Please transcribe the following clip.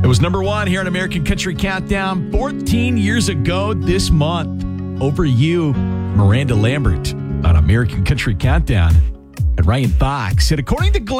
was number one here on American Country Countdown 14 years ago this month. Over You, Miranda Lambert on American Country Countdown. And Ryan Fox said, according to Glenn